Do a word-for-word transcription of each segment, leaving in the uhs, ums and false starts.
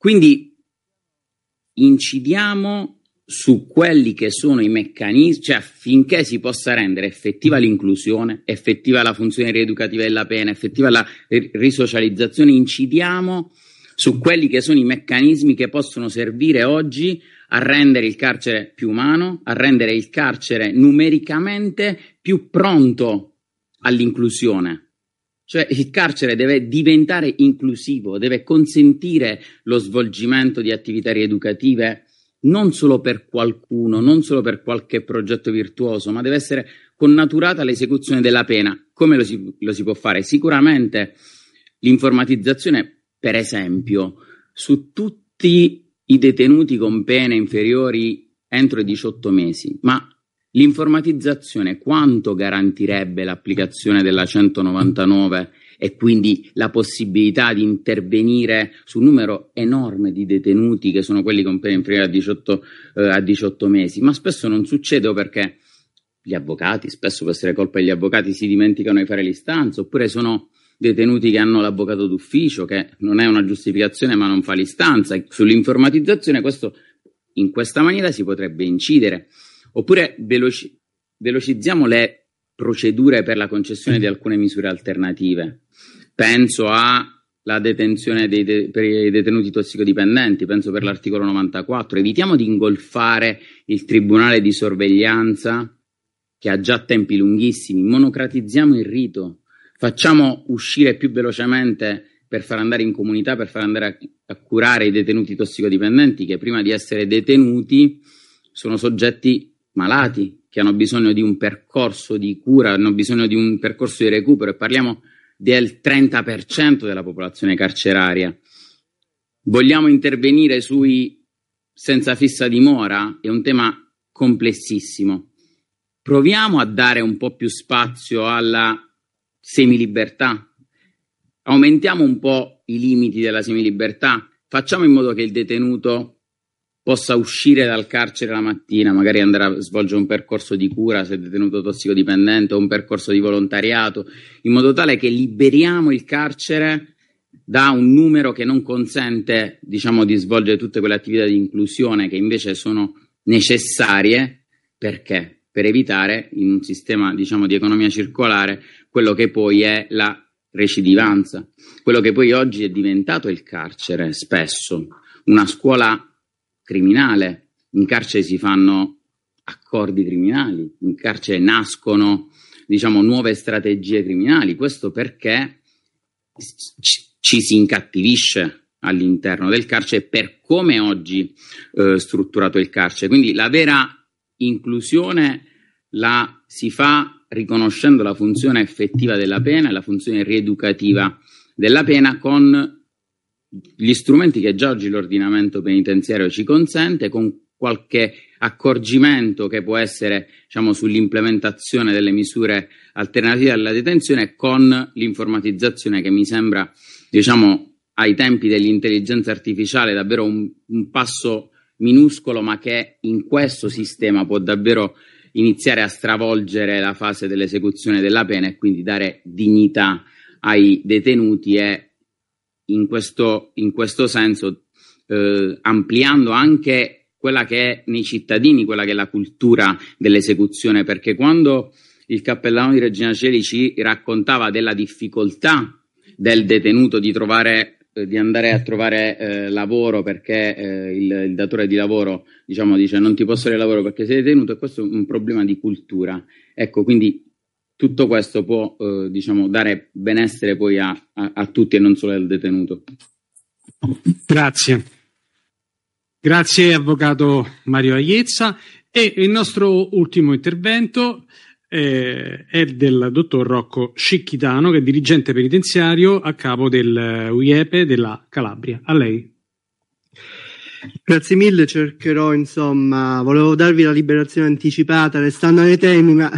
Quindi incidiamo su quelli che sono i meccanismi, cioè affinché si possa rendere effettiva l'inclusione, effettiva la funzione rieducativa della pena, effettiva la risocializzazione, incidiamo su quelli che sono i meccanismi che possono servire oggi a rendere il carcere più umano, a rendere il carcere numericamente più pronto all'inclusione. Cioè il carcere deve diventare inclusivo, deve consentire lo svolgimento di attività rieducative non solo per qualcuno, non solo per qualche progetto virtuoso, ma deve essere connaturata all'esecuzione della pena. Come lo si, lo si può fare? Sicuramente l'informatizzazione, per esempio, su tutti i detenuti con pene inferiori entro i diciotto mesi, ma l'informatizzazione quanto garantirebbe l'applicazione della centonovantanove e quindi la possibilità di intervenire su un numero enorme di detenuti che sono quelli con pene inferiori a diciotto, eh, a diciotto mesi? Ma spesso non succede perché gli avvocati, spesso può essere colpa degli avvocati, si dimenticano di fare l'istanza, oppure sono detenuti che hanno l'avvocato d'ufficio, che non è una giustificazione ma non fa l'istanza. Sull'informatizzazione questo, in questa maniera si potrebbe incidere. Oppure veloci- velocizziamo le procedure per la concessione di alcune misure alternative. Penso alla detenzione dei de- per i detenuti tossicodipendenti, penso per l'articolo novantaquattro. Evitiamo di ingolfare il tribunale di sorveglianza che ha già tempi lunghissimi, monocratizziamo il rito, facciamo uscire più velocemente per far andare in comunità, per far andare a, a curare i detenuti tossicodipendenti che prima di essere detenuti sono soggetti malati, che hanno bisogno di un percorso di cura, hanno bisogno di un percorso di recupero, e parliamo del trenta per cento della popolazione carceraria. Vogliamo intervenire sui senza fissa dimora? È un tema complessissimo. Proviamo a dare un po' più spazio alla semilibertà, aumentiamo un po' i limiti della semilibertà, facciamo in modo che il detenuto possa uscire dal carcere la mattina, magari andare a svolgere un percorso di cura se è detenuto tossicodipendente o un percorso di volontariato, in modo tale che liberiamo il carcere da un numero che non consente, diciamo, di svolgere tutte quelle attività di inclusione che invece sono necessarie. Perché? Per evitare, in un sistema, diciamo, di economia circolare, quello che poi è la recidivanza, quello che poi oggi è diventato il carcere, spesso una scuola criminale. In carcere si fanno accordi criminali, in carcere nascono, diciamo, nuove strategie criminali. Questo perché ci si incattivisce all'interno del carcere per come oggi eh, strutturato il carcere. Quindi la vera inclusione la si fa riconoscendo la funzione effettiva della pena e la funzione rieducativa della pena con gli strumenti che già oggi l'ordinamento penitenziario ci consente, con qualche accorgimento che può essere, diciamo, sull'implementazione delle misure alternative alla detenzione, con l'informatizzazione che mi sembra, diciamo, ai tempi dell'intelligenza artificiale davvero un, un passo minuscolo, ma che in questo sistema può davvero iniziare a stravolgere la fase dell'esecuzione della pena e quindi dare dignità ai detenuti e in questo, in questo senso eh, ampliando anche quella che è nei cittadini, quella che è la cultura dell'esecuzione, perché quando il cappellano di Regina Coeli ci raccontava della difficoltà del detenuto di trovare eh, di andare a trovare eh, lavoro perché eh, il, il datore di lavoro, diciamo, dice non ti posso dare lavoro perché sei detenuto, e questo è un problema di cultura. Ecco, quindi tutto questo può eh, diciamo, dare benessere poi a, a, a tutti e non solo al detenuto. Grazie. Grazie avvocato Mario Aiezza. E il nostro ultimo intervento eh, è del dottor Rocco Scicchitano, che è dirigente penitenziario a capo del U I E P E della Calabria. A lei. Grazie mille, cercherò, insomma, volevo darvi la liberazione anticipata restando nei temi, ma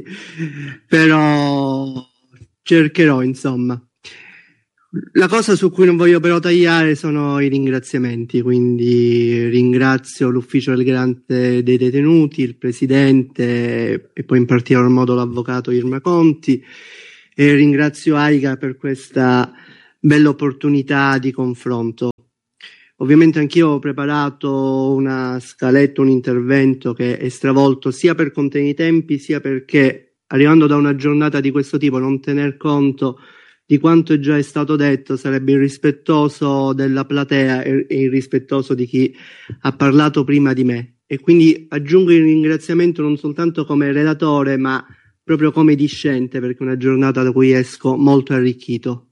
però cercherò, insomma. La cosa su cui non voglio però tagliare sono i ringraziamenti, quindi ringrazio l'ufficio del garante dei detenuti, il presidente e poi in particolar modo l'avvocato Irma Conti, e ringrazio AICA per questa bella opportunità di confronto. Ovviamente anch'io ho preparato una scaletta, un intervento che è stravolto sia per contenere i tempi, sia perché arrivando da una giornata di questo tipo non tener conto di quanto già è stato detto sarebbe irrispettoso della platea e irrispettoso di chi ha parlato prima di me. E quindi aggiungo il ringraziamento non soltanto come relatore, ma proprio come discente, perché è una giornata da cui esco molto arricchito.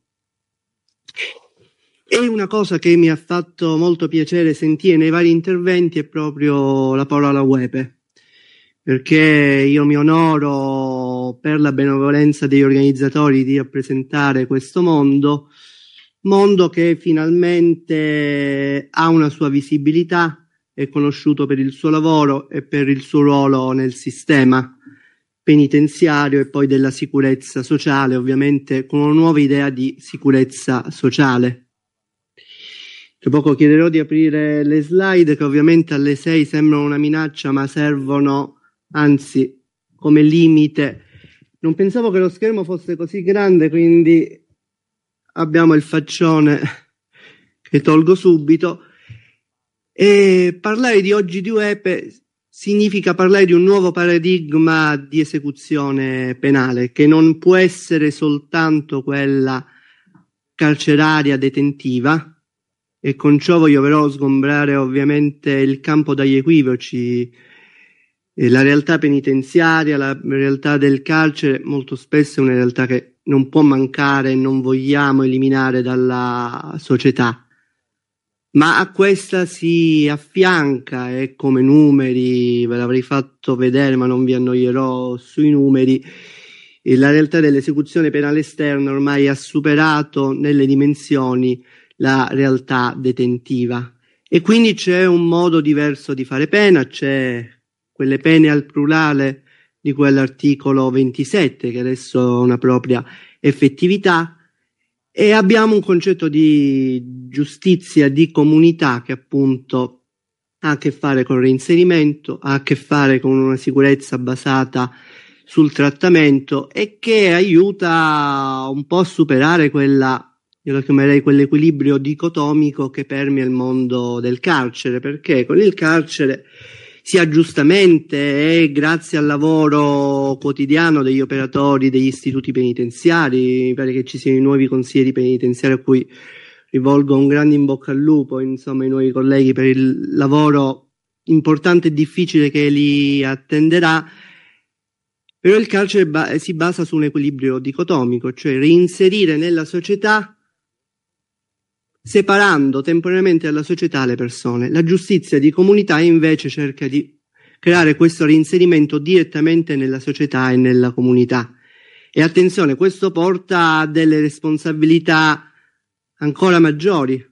E una cosa che mi ha fatto molto piacere sentire nei vari interventi è proprio la parola Uepe, perché io mi onoro per la benevolenza degli organizzatori di rappresentare questo mondo, mondo che finalmente ha una sua visibilità, è conosciuto per il suo lavoro e per il suo ruolo nel sistema penitenziario e poi della sicurezza sociale, ovviamente con una nuova idea di sicurezza sociale. Tra poco chiederò di aprire le slide che ovviamente alle sei sembrano una minaccia ma servono, anzi, come limite. Non pensavo che lo schermo fosse così grande, quindi abbiamo il faccione che tolgo subito. E parlare di oggi di Uepe significa parlare di un nuovo paradigma di esecuzione penale, che non può essere soltanto quella carceraria detentiva. E con ciò voglio però sgombrare ovviamente il campo dagli equivoci. La realtà penitenziaria, la realtà del carcere molto spesso è una realtà che non può mancare e non vogliamo eliminare dalla società, ma a questa si affianca, e come numeri ve l'avrei fatto vedere ma non vi annoierò sui numeri, la realtà dell'esecuzione penale esterna ormai ha superato nelle dimensioni la realtà detentiva e quindi c'è un modo diverso di fare pena, c'è quelle pene al plurale di quell'articolo ventisette che adesso ha una propria effettività e abbiamo un concetto di giustizia di comunità che appunto ha a che fare con il reinserimento, ha a che fare con una sicurezza basata sul trattamento e che aiuta un po' a superare quella, io lo chiamerei quell'equilibrio dicotomico che permea il mondo del carcere, perché con il carcere sia giustamente e grazie al lavoro quotidiano degli operatori degli istituti penitenziari, mi pare che ci siano i nuovi consiglieri penitenziari a cui rivolgo un grande in bocca al lupo, insomma, ai nuovi colleghi per il lavoro importante e difficile che li attenderà. Però il carcere ba- si basa su un equilibrio dicotomico, cioè reinserire nella società separando temporaneamente dalla società le persone. La giustizia di comunità invece cerca di creare questo reinserimento direttamente nella società e nella comunità. E attenzione, questo porta a delle responsabilità ancora maggiori,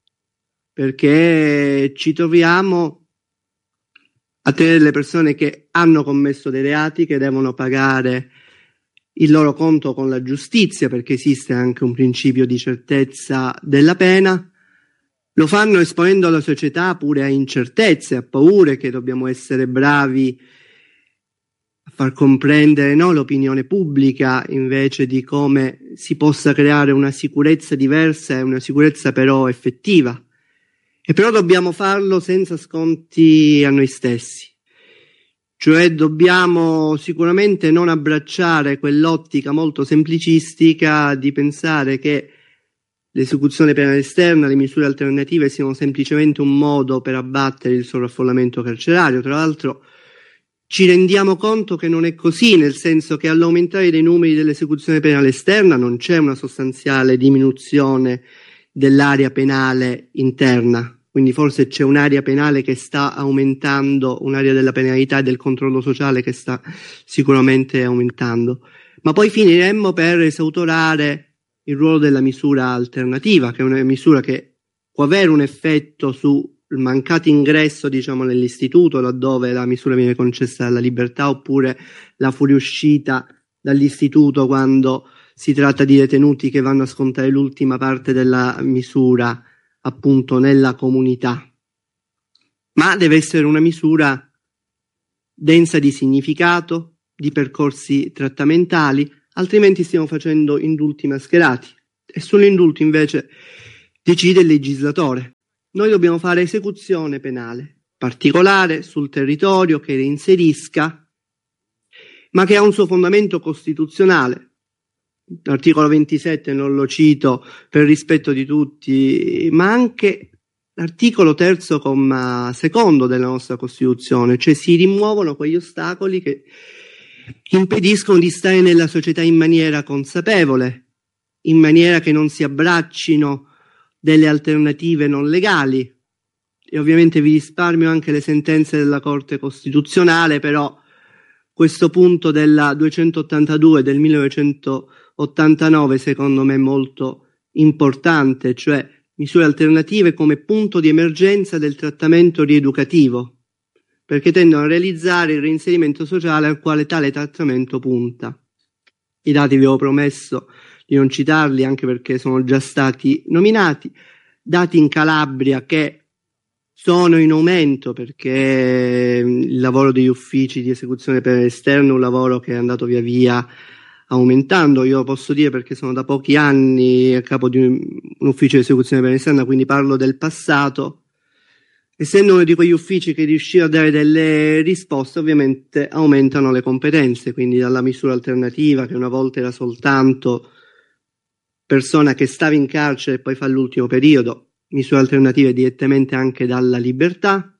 perché ci troviamo a tenere le persone che hanno commesso dei reati, che devono pagare il loro conto con la giustizia, perché esiste anche un principio di certezza della pena, lo fanno esponendo la società pure a incertezze, a paure che dobbiamo essere bravi a far comprendere, no, l'opinione pubblica, invece di come si possa creare una sicurezza diversa e una sicurezza però effettiva. E però dobbiamo farlo senza sconti a noi stessi. Cioè dobbiamo sicuramente non abbracciare quell'ottica molto semplicistica di pensare che l'esecuzione penale esterna, le misure alternative siano semplicemente un modo per abbattere il sovraffollamento carcerario. Tra l'altro ci rendiamo conto che non è così, nel senso che all'aumentare dei numeri dell'esecuzione penale esterna non c'è una sostanziale diminuzione dell'area penale interna. Quindi forse c'è un'area penale che sta aumentando, un'area della penalità e del controllo sociale che sta sicuramente aumentando. Ma poi finiremmo per esautorare il ruolo della misura alternativa, che è una misura che può avere un effetto sul mancato ingresso, diciamo, nell'istituto, laddove la misura viene concessa dalla libertà, oppure la fuoriuscita dall'istituto quando si tratta di detenuti che vanno a scontare l'ultima parte della misura appunto nella comunità, ma deve essere una misura densa di significato, di percorsi trattamentali, altrimenti stiamo facendo indulti mascherati e sull'indulto invece decide il legislatore. noi dobbiamo fare esecuzione penale particolare sul territorio che reinserisca, ma che ha un suo fondamento costituzionale. L'articolo ventisette non lo cito per rispetto di tutti, ma anche l'articolo terzo comma secondo della nostra Costituzione, cioè si rimuovono quegli ostacoli che impediscono di stare nella società in maniera consapevole, in maniera che non si abbraccino delle alternative non legali. E ovviamente vi risparmio anche le sentenze della Corte Costituzionale, però questo punto della duecentottantadue del millenovecentottantanove secondo me è molto importante, cioè misure alternative come punto di emergenza del trattamento rieducativo, perché tendono a realizzare il reinserimento sociale al quale tale trattamento punta. I dati vi avevo promesso di non citarli, anche perché sono già stati nominati. Dati in Calabria che sono in aumento, perché il lavoro degli uffici di esecuzione penale esterna è un lavoro che è andato via via aumentando. Io lo posso dire perché sono da pochi anni a capo di un, un ufficio di esecuzione penale esterna, quindi parlo del passato. Essendo uno di quegli uffici che riuscì a dare delle risposte, ovviamente aumentano le competenze, quindi dalla misura alternativa, che una volta era soltanto persona che stava in carcere e poi fa l'ultimo periodo, misure alternative direttamente anche dalla libertà,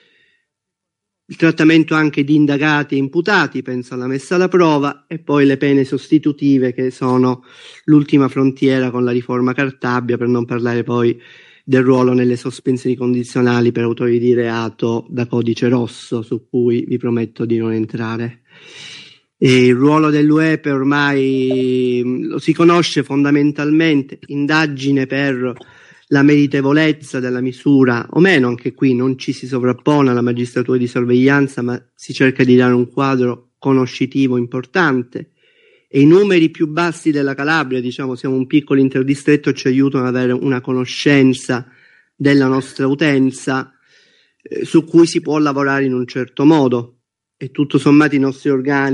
il trattamento anche di indagati e imputati, penso alla messa alla prova, e poi le pene sostitutive, che sono l'ultima frontiera con la riforma Cartabia, per non parlare poi del ruolo nelle sospensioni condizionali per autori di reato da codice rosso, su cui vi prometto di non entrare. E il ruolo dell'U E P E ormai lo si conosce fondamentalmente, indagine per la meritevolezza della misura o meno, anche qui non ci si sovrappone alla magistratura di sorveglianza, ma si cerca di dare un quadro conoscitivo importante. E i numeri più bassi della Calabria, diciamo siamo un piccolo interdistretto, ci aiutano ad avere una conoscenza della nostra utenza eh, su cui si può lavorare in un certo modo. E tutto sommato i nostri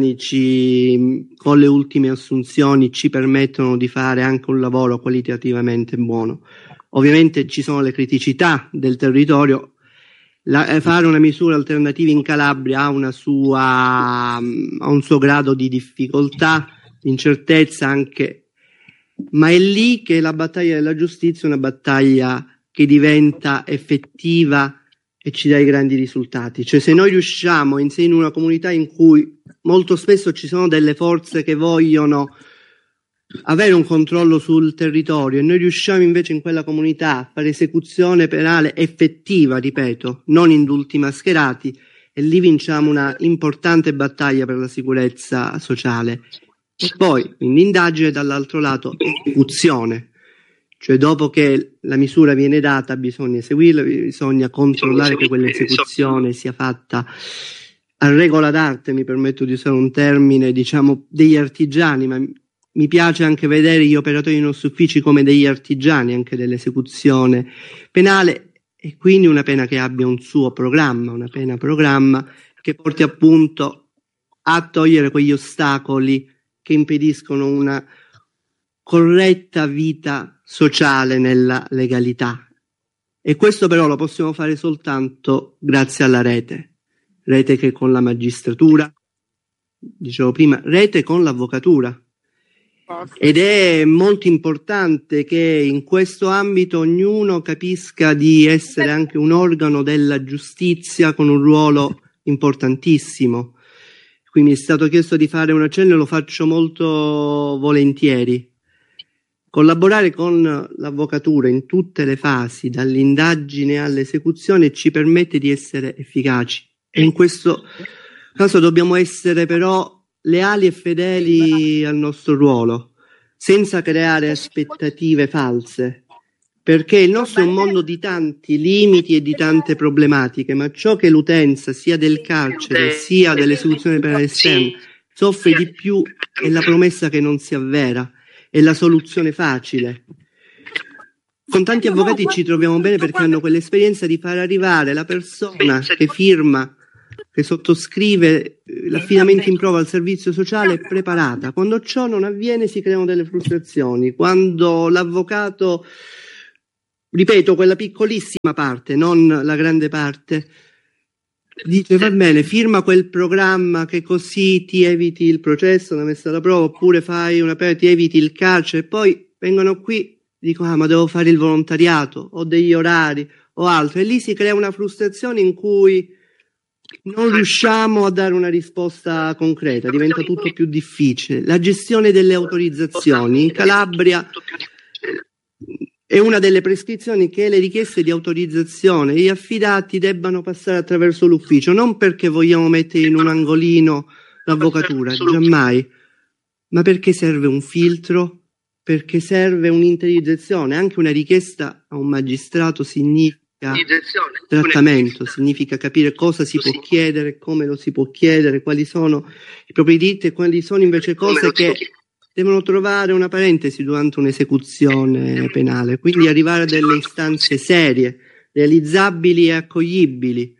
organici con le ultime assunzioni ci permettono di fare anche un lavoro qualitativamente buono. Ovviamente ci sono le criticità del territorio. La, eh, fare una misura alternativa in Calabria ha una sua, um, ha un suo grado di difficoltà, incertezza anche, ma è lì che la battaglia della giustizia è una battaglia che diventa effettiva e ci dà i grandi risultati. Cioè, se noi riusciamo a inserire in una comunità in cui molto spesso ci sono delle forze che vogliono avere un controllo sul territorio e noi riusciamo invece in quella comunità a fare esecuzione penale effettiva, ripeto, non indulti mascherati, e lì vinciamo una importante battaglia per la sicurezza sociale. E poi, quindi indagine, dall'altro lato esecuzione, cioè dopo che la misura viene data bisogna eseguirla, bisogna controllare che quell'esecuzione sia fatta a regola d'arte, mi permetto di usare un termine diciamo degli artigiani, ma mi piace anche vedere gli operatori dei nostri uffici come degli artigiani anche dell'esecuzione penale, e quindi una pena che abbia un suo programma, una pena programma che porti appunto a togliere quegli ostacoli che impediscono una corretta vita sociale nella legalità. E questo però lo possiamo fare soltanto grazie alla rete, rete che con la magistratura, dicevo prima, rete con l'avvocatura. Ed è molto importante che in questo ambito ognuno capisca di essere anche un organo della giustizia con un ruolo importantissimo. Qui mi è stato chiesto di fare un accenno e lo faccio molto volentieri. Collaborare con l'avvocatura in tutte le fasi, dall'indagine all'esecuzione, ci permette di essere efficaci. E in questo caso dobbiamo essere però leali e fedeli al nostro ruolo, senza creare aspettative false, perché il nostro è un mondo di tanti limiti e di tante problematiche, ma ciò che l'utenza sia del carcere sia dell'esecuzione penale esterna soffre di più è la promessa che non si avvera, è la soluzione facile. Con tanti avvocati ci troviamo bene perché hanno quell'esperienza di far arrivare la persona che firma, che sottoscrive l'affidamento in prova al servizio sociale preparata. Quando ciò non avviene si creano delle frustrazioni. Quando l'avvocato ripeto, quella piccolissima parte, non la grande parte, dice va bene, firma quel programma che così ti eviti il processo, una messa alla prova, oppure fai una ti eviti il carcere, e poi vengono qui, dicono ah ma devo fare il volontariato, ho degli orari o altro, e lì si crea una frustrazione in cui non riusciamo a dare una risposta concreta, diventa tutto più difficile. La gestione delle autorizzazioni in Calabria è una delle prescrizioni che le richieste di autorizzazione e gli affidati debbano passare attraverso l'ufficio, non perché vogliamo mettere in un angolino l'avvocatura, giammai, ma perché serve un filtro, perché serve un'interizzazione. Anche una richiesta a un magistrato significa trattamento, significa capire cosa si può chiedere, come lo si può chiedere, quali sono i propri diritti e quali sono invece cose che devono trovare una parentesi durante un'esecuzione penale, quindi arrivare a delle istanze serie, realizzabili e accoglibili.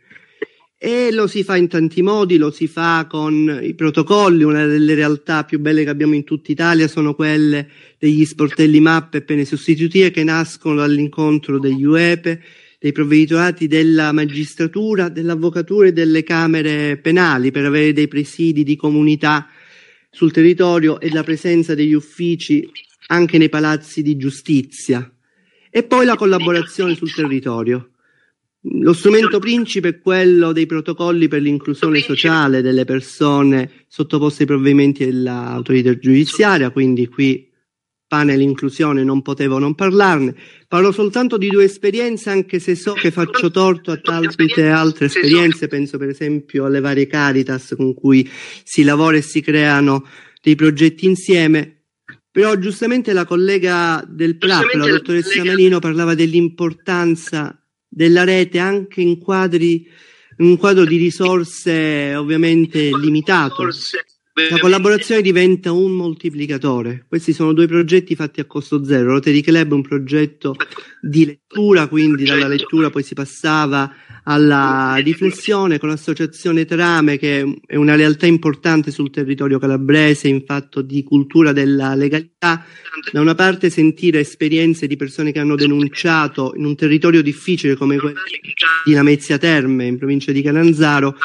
E lo si fa in tanti modi, lo si fa con i protocolli. Una delle realtà più belle che abbiamo in tutta Italia sono quelle degli sportelli mappe e pene sostitutive, che nascono dall'incontro degli U E P E, dei provveditorati della magistratura, dell'avvocatura e delle camere penali, per avere dei presidi di comunità sul territorio e la presenza degli uffici anche nei palazzi di giustizia. E poi la collaborazione sul territorio. Lo strumento principe è quello dei protocolli per l'inclusione sociale delle persone sottoposte ai provvedimenti dell'autorità giudiziaria, quindi qui panel inclusione non potevo non parlarne. Parlo soltanto di due esperienze, anche se so che faccio torto a tante altre esperienze, penso per esempio alle varie Caritas con cui si lavora e si creano dei progetti insieme, però giustamente la collega del P L A P, la dottoressa Melino, parlava dell'importanza della rete anche in quadri, in un quadro di risorse ovviamente limitato. La collaborazione diventa un moltiplicatore. Questi sono due progetti fatti a costo zero. Rotary Club è un progetto di lettura, quindi dalla lettura poi si passava alla riflessione, con l'associazione Trame, che è una realtà importante sul territorio calabrese in fatto di cultura della legalità. Da una parte sentire esperienze di persone che hanno denunciato in un territorio difficile come quello di Lamezia Terme, in provincia di Catanzaro.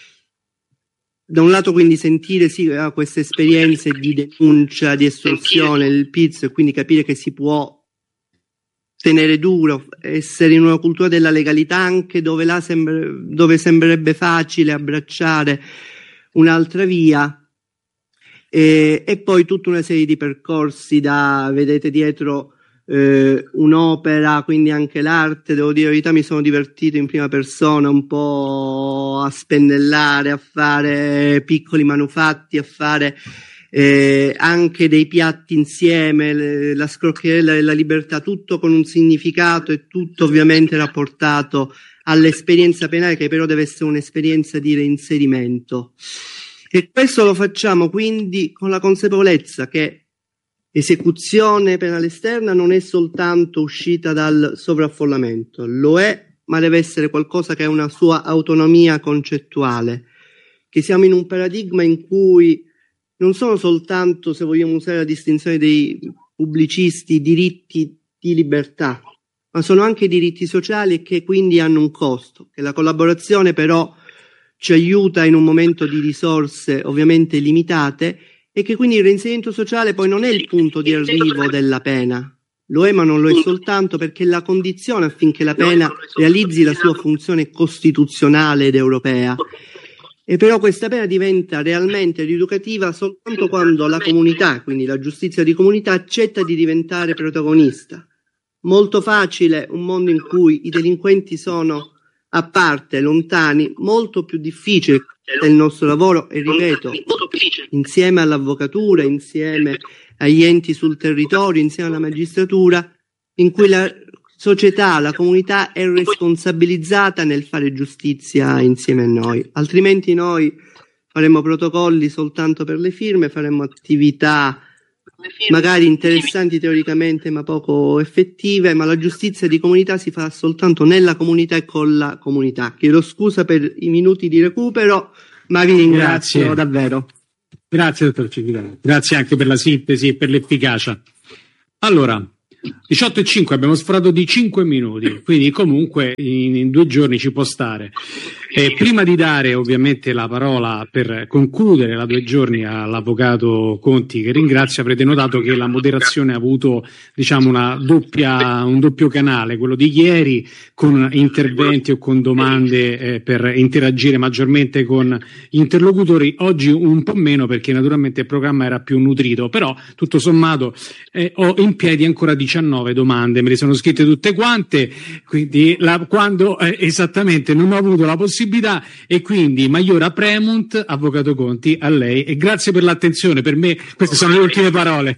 Da un lato quindi sentire sì, queste esperienze di denuncia, di estorsione, il P I Z, e quindi capire che si può tenere duro, essere in una cultura della legalità anche dove, là sembra, dove sembrerebbe facile abbracciare un'altra via, e, e poi tutta una serie di percorsi da, vedete dietro eh, un'opera, quindi anche l'arte. Devo dire la verità, mi sono divertito in prima persona un po' a spennellare, a fare piccoli manufatti, a fare eh, anche dei piatti insieme, le, la scrocchiarella della libertà, tutto con un significato e tutto ovviamente rapportato all'esperienza penale, che però deve essere un'esperienza di reinserimento. E questo lo facciamo quindi con la consapevolezza che esecuzione penale esterna non è soltanto uscita dal sovraffollamento, lo è, ma deve essere qualcosa che ha una sua autonomia concettuale, che siamo in un paradigma in cui non sono soltanto, se vogliamo usare la distinzione dei pubblicisti, diritti di libertà, ma sono anche diritti sociali e che quindi hanno un costo, che la collaborazione però ci aiuta in un momento di risorse ovviamente limitate, e che quindi il reinserimento sociale poi non è il punto di arrivo della pena, lo è ma non lo è soltanto, perché è la condizione affinché la pena realizzi la sua funzione costituzionale ed europea. E però questa pena diventa realmente rieducativa soltanto quando la comunità, quindi la giustizia di comunità, accetta di diventare protagonista. Molto facile un mondo in cui i delinquenti sono a parte, lontani, molto più difficile del nostro lavoro, e ripeto, insieme all'avvocatura, insieme agli enti sul territorio, insieme alla magistratura, in cui la società, la comunità è responsabilizzata nel fare giustizia insieme a noi. Altrimenti noi faremo protocolli soltanto per le firme, faremo attività magari interessanti teoricamente ma poco effettive, ma la giustizia di comunità si fa soltanto nella comunità e con la comunità. Chiedo scusa per i minuti di recupero, ma vi ringrazio Grazie. davvero. Grazie dottor Cicchitano, grazie anche per la sintesi e per l'efficacia. Allora, diciotto e cinque, abbiamo sforato di cinque minuti, quindi comunque in, in due giorni ci può stare. Eh, prima di dare ovviamente la parola per concludere la due giorni all'avvocato Conti, che ringrazio, avrete notato che la moderazione ha avuto, diciamo, una doppia, un doppio canale, quello di ieri con interventi o con domande eh, per interagire maggiormente con gli interlocutori, oggi un po' meno perché naturalmente il programma era più nutrito, però tutto sommato eh, ho in piedi ancora diciannove domande, me le sono scritte tutte quante, quindi la, quando eh, esattamente non ho avuto la possibilità, e quindi Maiora Premunt, avvocato Conti, a lei, e grazie per l'attenzione. Per me queste sono le ultime parole.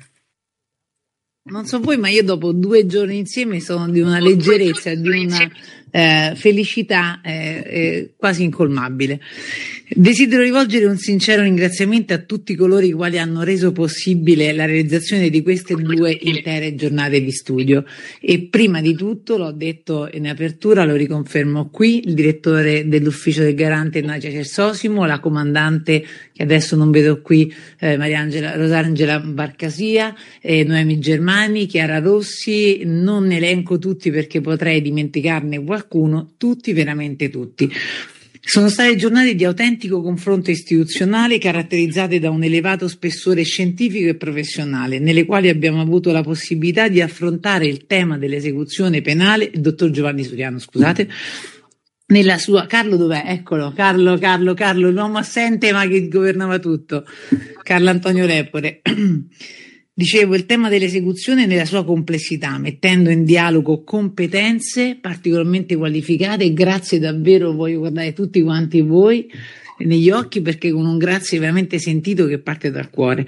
Non so voi, ma io dopo due giorni insieme sono di una leggerezza, di una eh, felicità eh, eh, quasi incolmabile. Desidero rivolgere un sincero ringraziamento a tutti coloro i quali hanno reso possibile la realizzazione di queste due intere giornate di studio, e prima di tutto, l'ho detto in apertura, lo riconfermo qui, il direttore dell'ufficio del garante Nadia Cersosimo, la comandante che adesso non vedo qui, eh, Mariangela, Rosangela Barcasia, eh, Noemi Germani, Chiara Rossi, non ne elenco tutti perché potrei dimenticarne qualcuno, tutti, veramente tutti. Sono state giornate di autentico confronto istituzionale caratterizzate da un elevato spessore scientifico e professionale, nelle quali abbiamo avuto la possibilità di affrontare il tema dell'esecuzione penale, il dottor Giovanni Suriano, scusate, nella sua... Carlo dov'è? Eccolo, Carlo, Carlo, Carlo, l'uomo assente ma che governava tutto, Carlo Antonio Repore. Dicevo, il tema dell'esecuzione nella sua complessità, mettendo in dialogo competenze particolarmente qualificate, e grazie davvero, voglio guardare tutti quanti voi negli occhi perché con un grazie veramente sentito che parte dal cuore,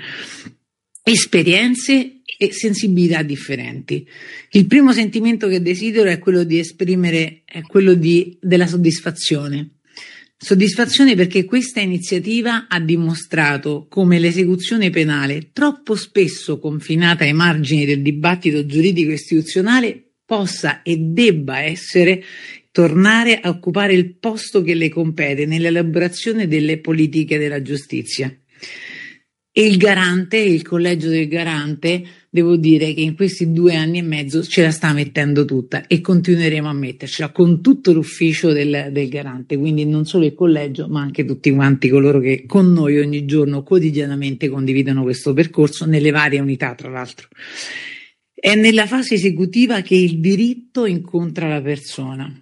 esperienze e sensibilità differenti. Il primo sentimento che desidero è quello di esprimere, è quello di, della soddisfazione. Soddisfazione perché questa iniziativa ha dimostrato come l'esecuzione penale, troppo spesso confinata ai margini del dibattito giuridico istituzionale, possa e debba essere tornare a occupare il posto che le compete nell'elaborazione delle politiche della giustizia. E il garante, il collegio del garante, devo dire che in questi due anni e mezzo ce la sta mettendo tutta e continueremo a mettercela con tutto l'ufficio del, del garante, quindi non solo il collegio ma anche tutti quanti coloro che con noi ogni giorno quotidianamente condividono questo percorso nelle varie unità, tra l'altro. È nella fase esecutiva che il diritto incontra la persona.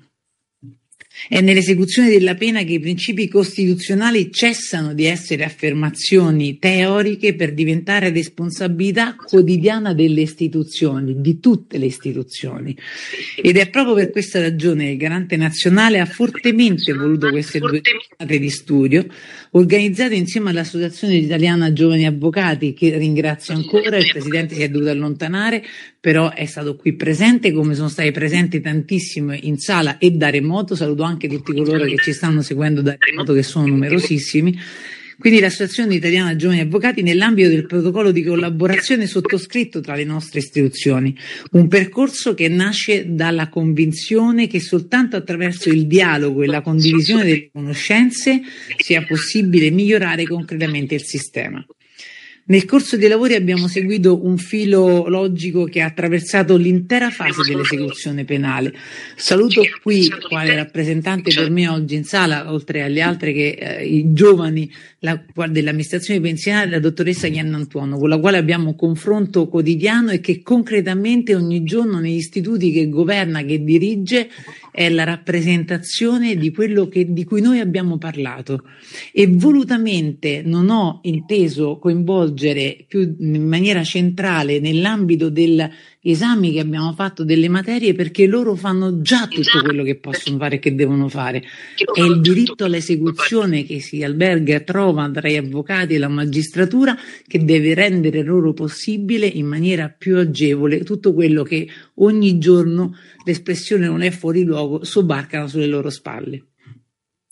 È nell'esecuzione della pena che i principi costituzionali cessano di essere affermazioni teoriche per diventare responsabilità quotidiana delle istituzioni, di tutte le istituzioni. Ed è proprio per questa ragione che il Garante Nazionale ha fortemente voluto queste due giornate di studio, organizzate insieme all'Associazione Italiana Giovani Avvocati, che ringrazio ancora, il Presidente si è dovuto allontanare, però è stato qui presente, come sono stati presenti tantissimi in sala e da remoto. Saluto anche tutti coloro che ci stanno seguendo da remoto, che sono numerosissimi. Quindi l'Associazione Italiana Giovani Avvocati nell'ambito del protocollo di collaborazione sottoscritto tra le nostre istituzioni, un percorso che nasce dalla convinzione che soltanto attraverso il dialogo e la condivisione delle conoscenze sia possibile migliorare concretamente il sistema. Nel corso dei lavori abbiamo seguito un filo logico che ha attraversato l'intera fase dell'esecuzione penale. Saluto qui, quale rappresentante per me oggi in sala, oltre alle altre che eh, i giovani la, dell'amministrazione pensionale, la dottoressa Chianna Antuono, con la quale abbiamo un confronto quotidiano e che concretamente ogni giorno negli istituti che governa, che dirige, è la rappresentazione di quello che, di cui noi abbiamo parlato. E volutamente non ho inteso coinvolgere più in maniera centrale nell'ambito degli esami che abbiamo fatto delle materie, perché loro fanno già tutto quello che possono fare e che devono fare. È il diritto all'esecuzione che si alberga e trova tra gli avvocati e la magistratura che deve rendere loro possibile in maniera più agevole tutto quello che ogni giorno, l'espressione non è fuori luogo, sobbarcano sulle loro spalle.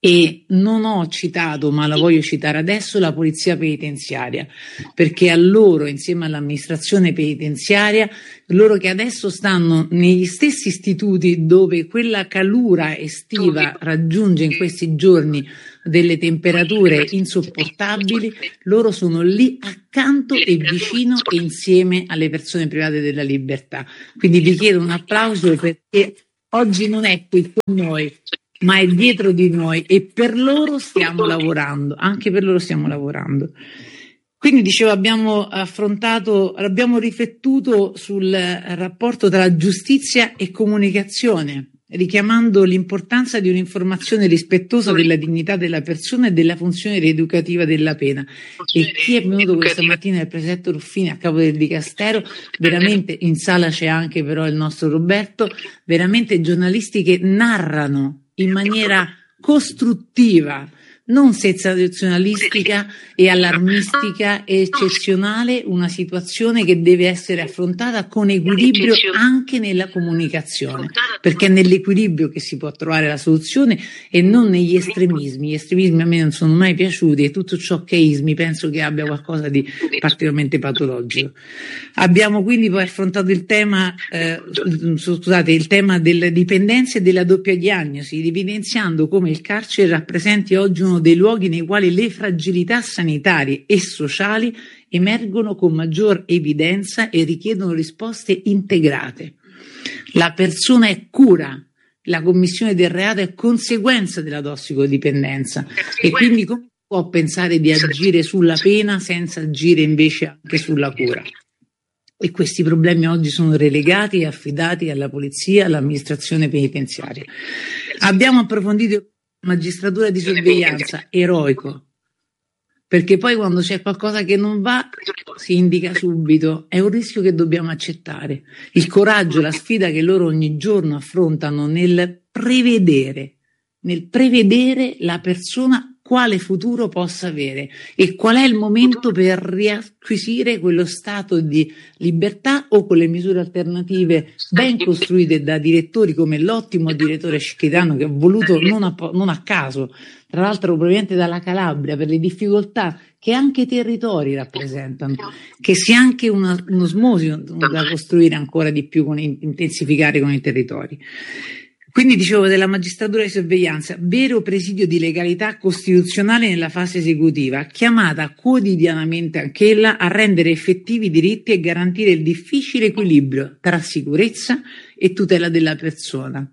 E non ho citato, ma la voglio citare adesso, la polizia penitenziaria, perché a loro, insieme all'amministrazione penitenziaria, loro che adesso stanno negli stessi istituti dove quella calura estiva raggiunge in questi giorni delle temperature insopportabili, loro sono lì accanto e vicino e insieme alle persone private della libertà. Quindi vi chiedo un applauso, perché oggi non è qui con noi, ma è dietro di noi, e per loro stiamo lavorando, anche per loro stiamo lavorando. Quindi dicevo, abbiamo affrontato, abbiamo riflettuto sul rapporto tra giustizia e comunicazione, richiamando l'importanza di un'informazione rispettosa della dignità della persona e della funzione rieducativa della pena. E chi è venuto questa mattina, il prefetto Ruffini, a capo del Dicastero, veramente, in sala c'è anche però il nostro Roberto, veramente giornalisti che narrano in maniera costruttiva, non sensazionalistica e allarmistica e eccezionale, una situazione che deve essere affrontata con equilibrio anche nella comunicazione, perché è nell'equilibrio che si può trovare la soluzione e non negli estremismi. Gli estremismi a me non sono mai piaciuti, e tutto ciò che è ismi penso che abbia qualcosa di particolarmente patologico. Abbiamo quindi poi affrontato il tema, eh, scusate, il tema della dipendenza e della doppia diagnosi, evidenziando come il carcere rappresenti oggi uno dei luoghi nei quali le fragilità sanitarie e sociali emergono con maggior evidenza e richiedono risposte integrate. La persona è cura, la commissione del reato è conseguenza della tossicodipendenza, e quindi come può pensare di agire sulla pena senza agire invece anche sulla cura? E questi problemi oggi sono relegati e affidati alla polizia, all'amministrazione penitenziaria. Abbiamo approfondito magistratura di sorveglianza, eroico, perché poi quando c'è qualcosa che non va si indica subito, è un rischio che dobbiamo accettare. Il coraggio, la sfida che loro ogni giorno affrontano nel prevedere, nel prevedere la persona quale futuro possa avere e qual è il momento per riacquisire quello stato di libertà, o con le misure alternative ben costruite da direttori come l'ottimo direttore Scchitano, che ha voluto non a, non a caso, tra l'altro proveniente dalla Calabria, per le difficoltà che anche i territori rappresentano, che sia anche una, uno osmosi da costruire ancora di più, con, intensificare con i territori. Quindi dicevo della magistratura di sorveglianza, vero presidio di legalità costituzionale nella fase esecutiva, chiamata quotidianamente anch'ella a rendere effettivi i diritti e garantire il difficile equilibrio tra sicurezza e tutela della persona.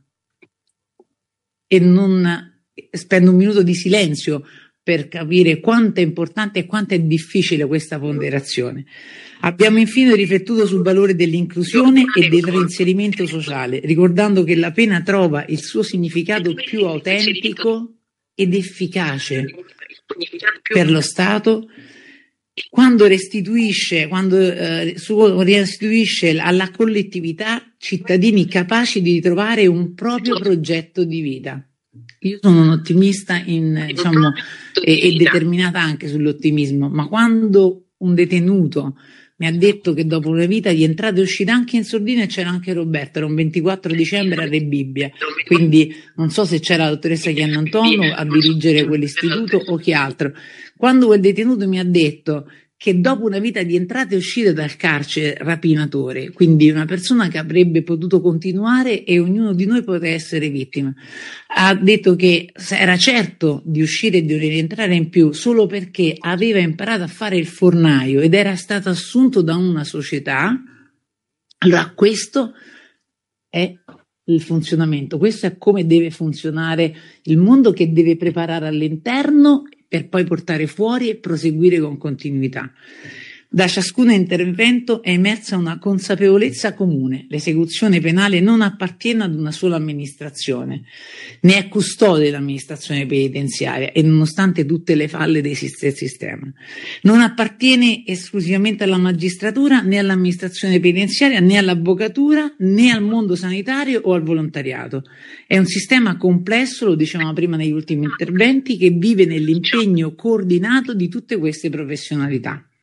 E non spendo un minuto di silenzio per capire quanto è importante e quanto è difficile questa ponderazione. Abbiamo infine riflettuto sul valore dell'inclusione e del reinserimento sociale, ricordando che la pena trova il suo significato più autentico ed efficace per lo Stato quando restituisce, quando, eh, restituisce alla collettività cittadini capaci di ritrovare un proprio progetto di vita. Io sono un ottimista in, diciamo, e, e determinata anche sull'ottimismo, ma quando un detenuto mi ha detto che dopo una vita di entrata e uscita, anche in sordina, c'era anche Roberto, era un ventiquattro dicembre a Re Bibbia, quindi non so se c'era la dottoressa Chiannantono a dirigere quell'istituto o chi altro. Quando quel detenuto mi ha detto che dopo una vita di entrata e uscita dal carcere rapinatore, quindi una persona che avrebbe potuto continuare e ognuno di noi poteva essere vittima, ha detto che era certo di uscire e di rientrare in più solo perché aveva imparato a fare il fornaio ed era stato assunto da una società. Allora questo è il funzionamento, questo è come deve funzionare il mondo, che deve preparare all'interno per poi portare fuori e proseguire con continuità. Da ciascun intervento è emersa una consapevolezza comune: l'esecuzione penale non appartiene ad una sola amministrazione, ne è custode dell'amministrazione penitenziaria, e nonostante tutte le falle del sistema, non appartiene esclusivamente alla magistratura, né all'amministrazione penitenziaria, né all'avvocatura, né al mondo sanitario o al volontariato. È un sistema complesso, lo dicevamo prima negli ultimi interventi, che vive nell'impegno coordinato di tutte queste professionalità.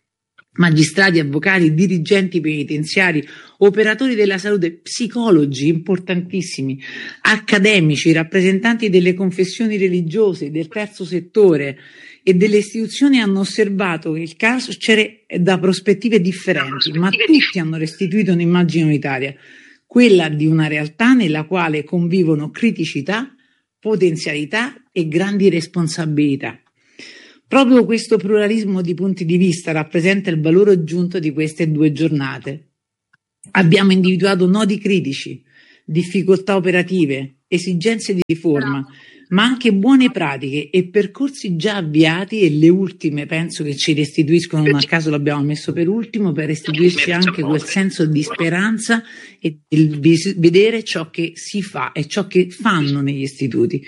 magistrati, avvocati, dirigenti penitenziari, operatori della salute, psicologi importantissimi, accademici, rappresentanti delle confessioni religiose, del terzo settore e delle istituzioni hanno osservato che il carcere è da prospettive differenti, ma tutti hanno restituito un'immagine unitaria, quella di una realtà nella quale convivono criticità, potenzialità e grandi responsabilità. Proprio questo pluralismo di punti di vista rappresenta il valore aggiunto di queste due giornate. Abbiamo individuato nodi critici, difficoltà operative, esigenze di riforma, ma anche buone pratiche e percorsi già avviati, e le ultime penso che ci restituiscono, non a caso l'abbiamo messo per ultimo, per restituirci anche quel senso di speranza e il vedere ciò che si fa e ciò che fanno negli istituti.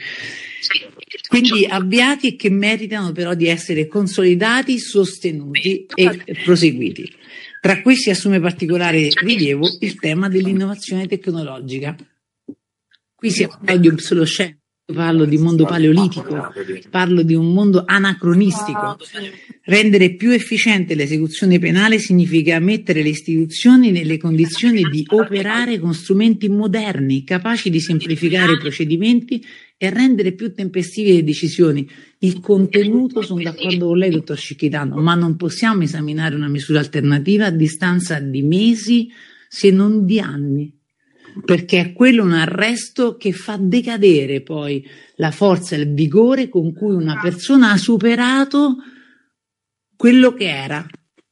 Quindi avviati e che meritano però di essere consolidati, sostenuti e proseguiti. Tra questi assume particolare rilievo il tema dell'innovazione tecnologica. Qui si parla di obsolescenza, parlo di mondo paleolitico, parlo di un mondo anacronistico. Rendere più efficiente l'esecuzione penale significa mettere le istituzioni nelle condizioni di operare con strumenti moderni, capaci di semplificare i procedimenti e rendere più tempestivi le decisioni. Il contenuto, sono d'accordo con lei, dottor Cicchitano, ma non possiamo esaminare una misura alternativa a distanza di mesi, se non di anni, perché è quello un arresto che fa decadere poi la forza e il vigore con cui una persona ha superato quello che era.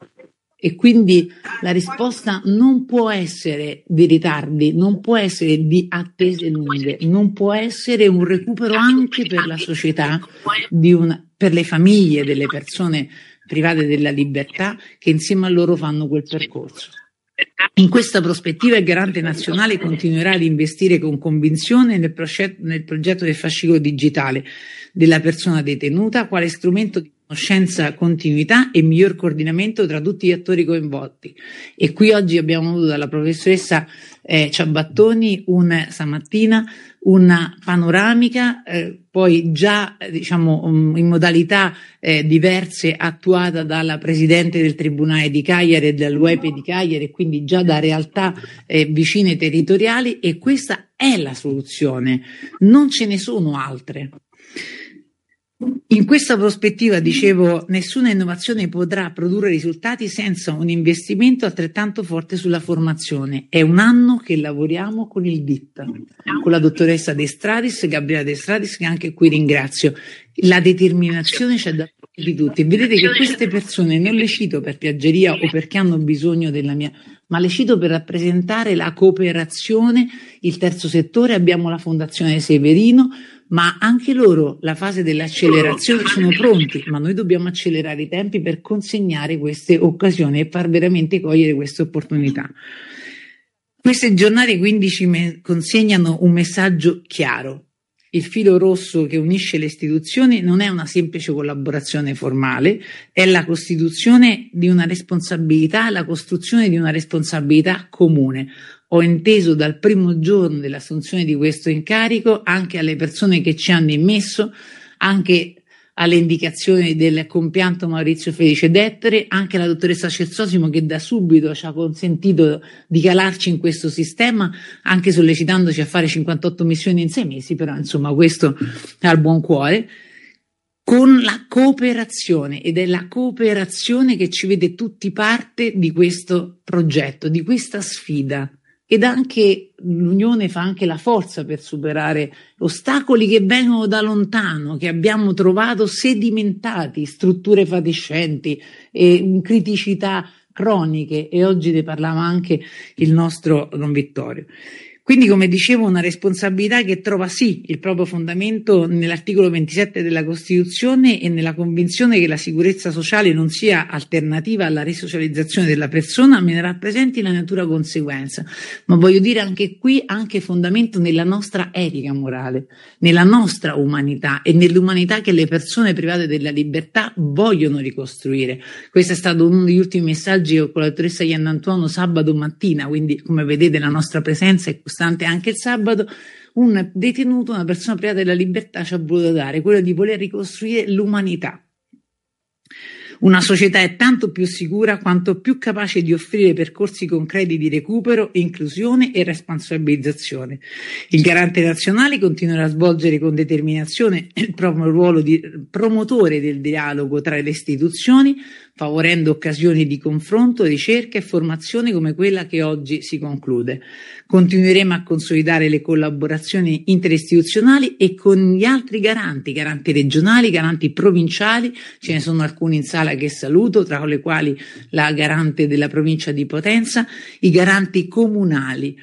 E quindi la risposta non può essere di ritardi, non può essere di attese lunghe, non può essere un recupero anche per la società, di una, per le famiglie delle persone private della libertà che insieme a loro fanno quel percorso. In questa prospettiva il Garante nazionale continuerà ad investire con convinzione nel, progetto, nel progetto del fascicolo digitale della persona detenuta quale strumento di conoscenza, continuità e miglior coordinamento tra tutti gli attori coinvolti. E qui oggi abbiamo avuto dalla professoressa eh, Ciabattoni un, stamattina una panoramica, eh, poi già eh, diciamo um, in modalità eh, diverse attuata dalla Presidente del Tribunale di Cagliari e dall'U E P E di Cagliari, e quindi già da realtà eh, vicine territoriali, e questa è la soluzione, non ce ne sono altre. In questa prospettiva, dicevo, nessuna innovazione potrà produrre risultati senza un investimento altrettanto forte sulla formazione. È un anno che lavoriamo con il D I T, con la dottoressa De Stradis, Gabriela De Stradis, che anche qui ringrazio. La determinazione c'è da parte di tutti. Vedete che queste persone non le cito per piaggeria o perché hanno bisogno della mia, ma le cito per rappresentare la cooperazione, il terzo settore. Abbiamo la Fondazione Severino, ma anche loro, la fase dell'accelerazione, sono pronti, ma noi dobbiamo accelerare i tempi per consegnare queste occasioni e far veramente cogliere queste opportunità. Queste giornate quindi ci consegnano un messaggio chiaro. Il filo rosso che unisce le istituzioni non è una semplice collaborazione formale, è la costituzione di una responsabilità, la costruzione di una responsabilità comune. Ho inteso dal primo giorno dell'assunzione di questo incarico, anche alle persone che ci hanno immesso, anche alle indicazioni del compianto Maurizio Felice Dettere, anche alla dottoressa Cersosimo, che da subito ci ha consentito di calarci in questo sistema, anche sollecitandoci a fare cinquantotto missioni in sei mesi, però insomma questo è al buon cuore, con la cooperazione, ed è la cooperazione che ci vede tutti parte di questo progetto, di questa sfida. Ed anche l'unione fa anche la forza per superare ostacoli che vengono da lontano, che abbiamo trovato sedimentati, strutture fatiscenti, e criticità croniche, e oggi ne parlava anche il nostro Don Vittorio. Quindi, come dicevo, una responsabilità che trova sì il proprio fondamento nell'articolo ventisette della Costituzione e nella convinzione che la sicurezza sociale non sia alternativa alla risocializzazione della persona, ma ne rappresenti la natura conseguenza. Ma voglio dire anche qui, anche fondamento nella nostra etica morale, nella nostra umanità e nell'umanità che le persone private della libertà vogliono ricostruire. Questo è stato uno degli ultimi messaggi che con la dottoressa Iannantuono sabato mattina, quindi come vedete la nostra presenza è costante anche il sabato. Un detenuto, una persona privata della libertà, ci ha voluto dare quello di voler ricostruire l'umanità. Una società è tanto più sicura quanto più capace di offrire percorsi concreti di recupero, inclusione e responsabilizzazione. Il Garante nazionale continuerà a svolgere con determinazione il proprio ruolo di promotore del dialogo tra le istituzioni, favorendo occasioni di confronto, ricerca e formazione come quella che oggi si conclude. Continueremo a consolidare le collaborazioni interistituzionali e con gli altri garanti, garanti regionali, garanti provinciali, ce ne sono alcuni in sala che saluto, tra le quali la garante della provincia di Potenza, i garanti comunali,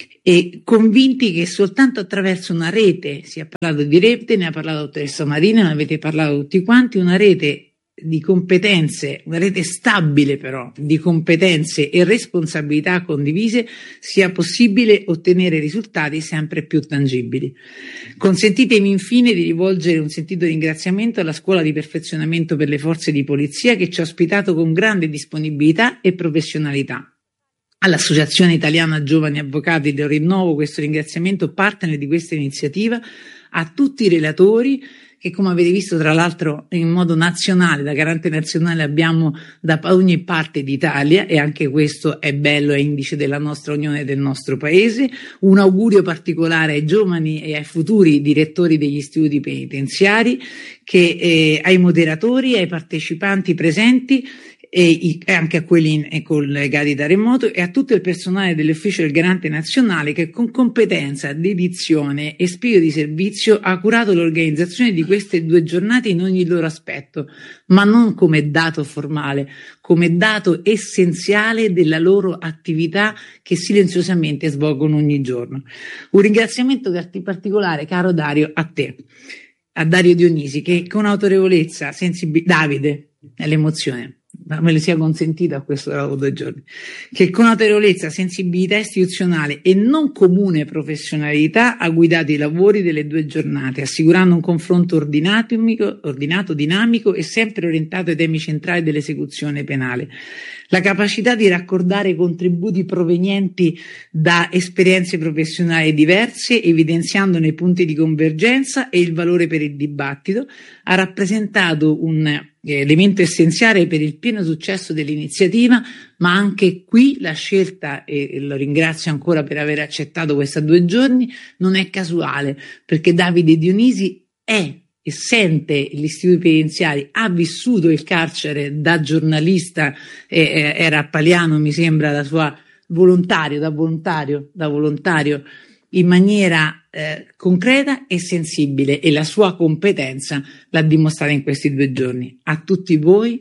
e convinti che soltanto attraverso una rete, si è parlato di rete, ne ha parlato la dottoressa Marina, ne avete parlato tutti quanti, una rete di competenze, una rete stabile però, di competenze e responsabilità condivise, sia possibile ottenere risultati sempre più tangibili. Consentitemi infine di rivolgere un sentito ringraziamento alla Scuola di Perfezionamento per le Forze di Polizia che ci ha ospitato con grande disponibilità e professionalità. All'Associazione Italiana Giovani Avvocati lo rinnovo questo ringraziamento, partner di questa iniziativa, a tutti i relatori che, come avete visto tra l'altro in modo nazionale, da garante nazionale abbiamo da ogni parte d'Italia, e anche questo è bello, è indice della nostra unione e del nostro paese. Un augurio particolare ai giovani e ai futuri direttori degli istituti penitenziari, che, eh, ai moderatori, ai partecipanti presenti, e, i, e anche a quelli in, e collegati da remoto, e a tutto il personale dell'ufficio del Garante nazionale che con competenza, dedizione e spirito di servizio ha curato l'organizzazione di queste due giornate in ogni loro aspetto, ma non come dato formale, come dato essenziale della loro attività che silenziosamente svolgono ogni giorno. Un ringraziamento particolare, caro Dario, a te, a Dario Dionisi, che con autorevolezza, sensibilità, Davide, è l'emozione, ma me le sia consentito a questo dopo due giorni, che con autorevolezza, sensibilità istituzionale e non comune professionalità ha guidato i lavori delle due giornate, assicurando un confronto ordinato, ordinato, dinamico e sempre orientato ai temi centrali dell'esecuzione penale. La capacità di raccordare contributi provenienti da esperienze professionali diverse, evidenziandone i punti di convergenza e il valore per il dibattito, ha rappresentato un elemento essenziale per il pieno successo dell'iniziativa, ma anche qui la scelta, e lo ringrazio ancora per aver accettato questa due giorni, non è casuale, perché Davide Dionisi è e sente gli istituti penitenziari, ha vissuto il carcere da giornalista, eh, era a Paliano, mi sembra, da sua volontario, da volontario, da volontario, in maniera eh, concreta e sensibile, e la sua competenza l'ha dimostrata in questi due giorni. A tutti voi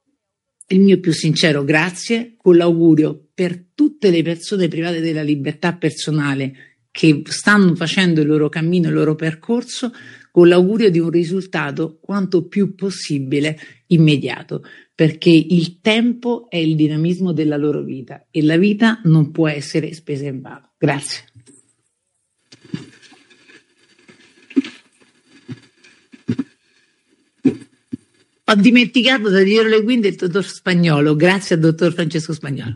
il mio più sincero grazie, con l'augurio per tutte le persone private della libertà personale che stanno facendo il loro cammino, il loro percorso, con l'augurio di un risultato quanto più possibile immediato, perché il tempo è il dinamismo della loro vita e la vita non può essere spesa in vano. Grazie. Ho dimenticato di dire le quinte il dottor Spagnolo, grazie al dottor Francesco Spagnolo.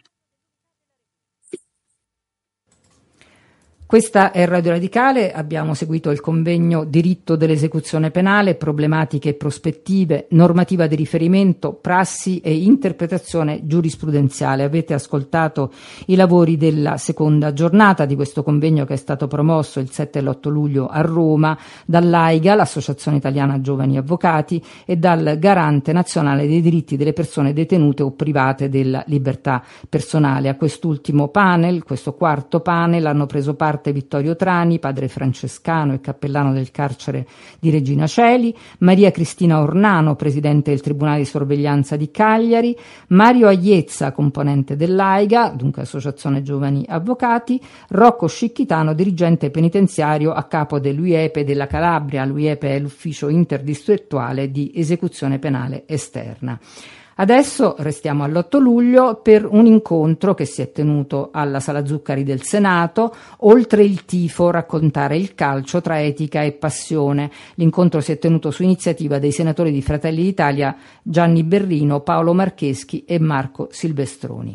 Questa è Radio Radicale, abbiamo seguito il convegno Diritto dell'esecuzione penale, problematiche e prospettive, normativa di riferimento, prassi e interpretazione giurisprudenziale. Avete ascoltato i lavori della seconda giornata di questo convegno che è stato promosso il sette e l'otto luglio a Roma dall'A I G A, l'Associazione Italiana Giovani Avvocati, e dal Garante Nazionale dei Diritti delle Persone Detenute o Private della Libertà Personale. A quest'ultimo panel, questo quarto panel, hanno preso parte Vittorio Trani, padre francescano e cappellano del carcere di Regina Coeli, Maria Cristina Ornano, presidente del Tribunale di Sorveglianza di Cagliari, Mario Aiezza, componente dell'A I G A, dunque Associazione Giovani Avvocati, Rocco Scicchitano, dirigente penitenziario a capo dell'U I E P E della Calabria. L'U I E P E è l'ufficio interdistrettuale di esecuzione penale esterna. Adesso restiamo all'otto luglio per un incontro che si è tenuto alla Sala Zuccari del Senato, oltre il tifo, raccontare il calcio tra etica e passione. L'incontro si è tenuto su iniziativa dei senatori di Fratelli d'Italia Gianni Berrino, Paolo Marcheschi e Marco Silvestroni.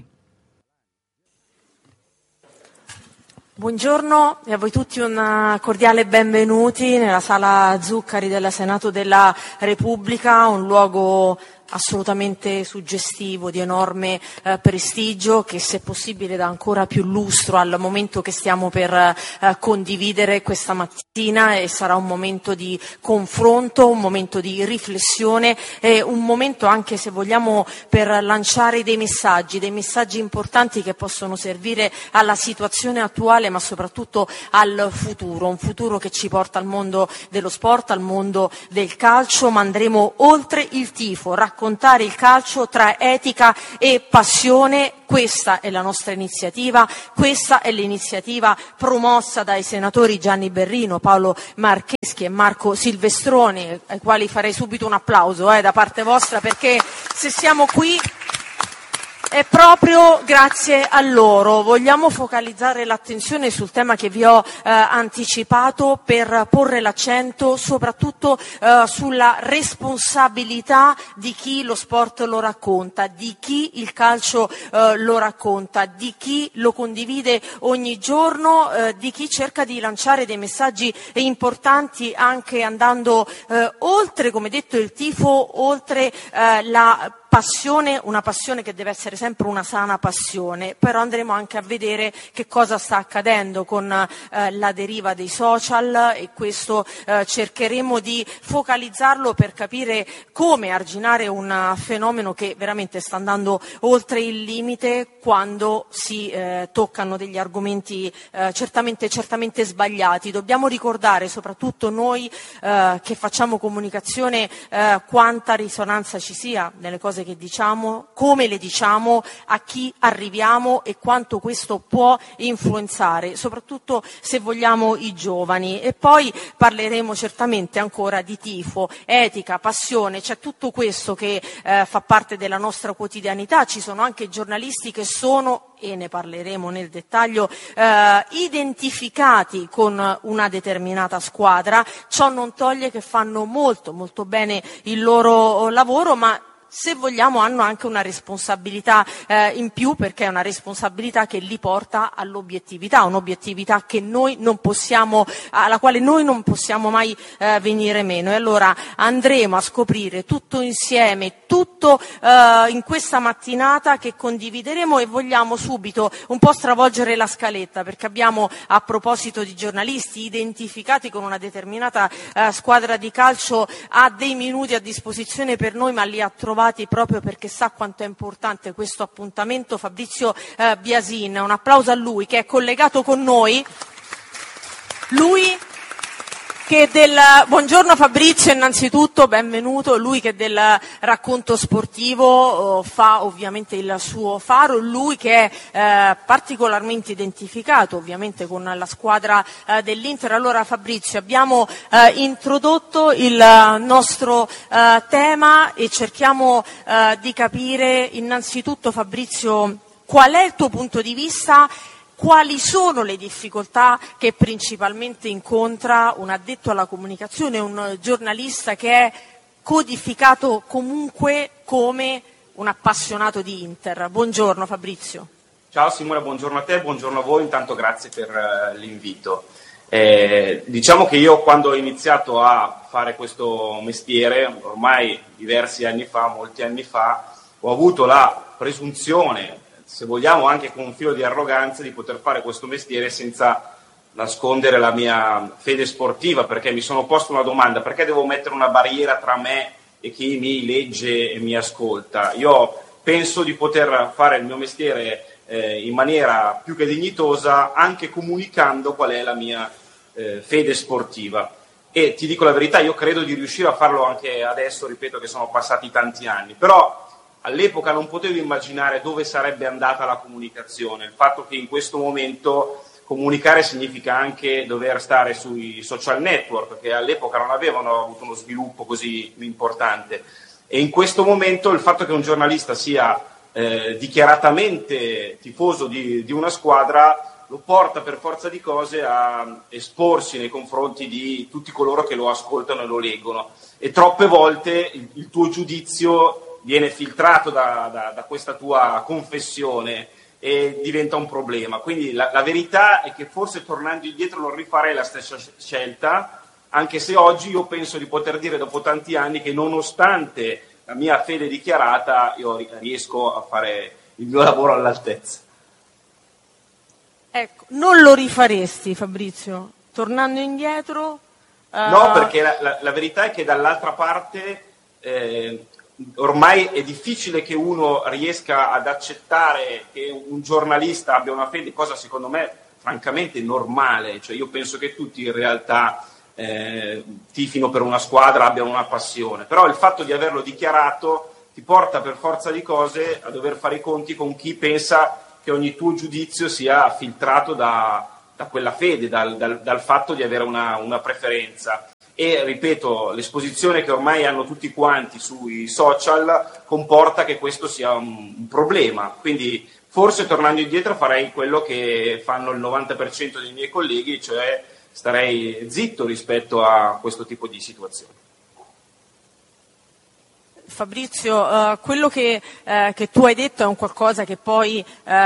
Buongiorno e a voi tutti un cordiale benvenuti nella Sala Zuccari del Senato della Repubblica, un luogo assolutamente suggestivo, di enorme eh, prestigio, che se possibile dà ancora più lustro al momento che stiamo per eh, condividere questa mattina, e sarà un momento di confronto, un momento di riflessione e un momento anche, se vogliamo, per lanciare dei messaggi, dei messaggi importanti che possono servire alla situazione attuale, ma soprattutto al futuro, un futuro che ci porta al mondo dello sport, al mondo del calcio, ma andremo oltre il tifo, raccontare il calcio tra etica e passione. Questa è la nostra iniziativa, questa è l'iniziativa promossa dai senatori Gianni Berrino, Paolo Marcheschi e Marco Silvestroni, ai quali farei subito un applauso eh, da parte vostra, perché se siamo qui è proprio grazie a loro. Vogliamo focalizzare l'attenzione sul tema che vi ho eh, anticipato, per porre l'accento soprattutto eh, sulla responsabilità di chi lo sport lo racconta, di chi il calcio eh, lo racconta, di chi lo condivide ogni giorno, eh, di chi cerca di lanciare dei messaggi importanti anche andando eh, oltre, come detto, il tifo, oltre eh, la passione, una passione che deve essere sempre una sana passione, però andremo anche a vedere che cosa sta accadendo con eh, la deriva dei social, e questo eh, cercheremo di focalizzarlo per capire come arginare un fenomeno che veramente sta andando oltre il limite quando si eh, toccano degli argomenti eh, certamente, certamente sbagliati. Dobbiamo ricordare, soprattutto noi eh, che facciamo comunicazione, eh, quanta risonanza ci sia nelle cose che diciamo, come le diciamo, a chi arriviamo e quanto questo può influenzare, soprattutto se vogliamo i giovani. E poi parleremo certamente ancora di tifo, etica, passione, c'è tutto questo che eh, fa parte della nostra quotidianità. Ci sono anche giornalisti che sono, e ne parleremo nel dettaglio, eh, identificati con una determinata squadra. Ciò non toglie che fanno molto molto bene il loro lavoro, ma se vogliamo hanno anche una responsabilità eh, in più, perché è una responsabilità che li porta all'obiettività, un'obiettività che noi non possiamo, alla quale noi non possiamo mai eh, venire meno. E allora andremo a scoprire tutto insieme, tutto eh, in questa mattinata che condivideremo, e vogliamo subito un po' stravolgere la scaletta, perché abbiamo, a proposito di giornalisti identificati con una determinata eh, squadra di calcio, ha dei minuti a disposizione per noi, ma li ha trovati proprio perché sa quanto è importante questo appuntamento, Fabrizio eh, Biasin. Un applauso a lui che è collegato con noi. Lui che del buongiorno Fabrizio, innanzitutto benvenuto. Lui che del racconto sportivo eh, fa ovviamente il suo faro, lui che è eh, particolarmente identificato ovviamente con la squadra eh, dell'Inter. Allora Fabrizio, abbiamo eh, introdotto il nostro eh, tema e cerchiamo eh, di capire innanzitutto, Fabrizio, qual è il tuo punto di vista. Quali sono le difficoltà che principalmente incontra un addetto alla comunicazione, un giornalista che è codificato comunque come un appassionato di Inter? Buongiorno Fabrizio. Ciao Simona, buongiorno a te, buongiorno a voi, intanto grazie per uh, l'invito. Eh, diciamo che io, quando ho iniziato a fare questo mestiere, ormai diversi anni fa, molti anni fa, ho avuto la presunzione, se vogliamo anche con un filo di arroganza, di poter fare questo mestiere senza nascondere la mia fede sportiva, perché mi sono posto una domanda: perché devo mettere una barriera tra me e chi mi legge e mi ascolta? Io penso di poter fare il mio mestiere eh, in maniera più che dignitosa, anche comunicando qual è la mia eh, fede sportiva. E ti dico la verità, io credo di riuscire a farlo anche adesso, ripeto che sono passati tanti anni, però all'epoca non potevo immaginare dove sarebbe andata la comunicazione. Il fatto che in questo momento comunicare significa anche dover stare sui social network, che all'epoca non avevano avuto uno sviluppo così importante. E in questo momento il fatto che un giornalista sia eh, dichiaratamente tifoso di, di una squadra lo porta per forza di cose a esporsi nei confronti di tutti coloro che lo ascoltano e lo leggono. E troppe volte il, il tuo giudizio viene filtrato da, da, da questa tua confessione e diventa un problema. Quindi la, la verità è che forse, tornando indietro, non rifarei la stessa scelta, anche se oggi io penso di poter dire dopo tanti anni che, nonostante la mia fede dichiarata, io riesco a fare il mio lavoro all'altezza. Ecco, non lo rifaresti, Fabrizio? Tornando indietro? Uh... No, perché la, la, la verità è che dall'altra parte eh, ormai è difficile che uno riesca ad accettare che un giornalista abbia una fede, cosa secondo me francamente normale. Cioè, io penso che tutti in realtà eh, tifino per una squadra, abbiano una passione, però il fatto di averlo dichiarato ti porta per forza di cose a dover fare i conti con chi pensa che ogni tuo giudizio sia filtrato da, da quella fede, dal, dal, dal fatto di avere una, una preferenza. E ripeto, l'esposizione che ormai hanno tutti quanti sui social comporta che questo sia un, un problema. Quindi forse tornando indietro farei quello che fanno il novanta per cento dei miei colleghi, cioè starei zitto rispetto a questo tipo di situazioni. Fabrizio, uh, quello che, uh, che tu hai detto è un qualcosa che poi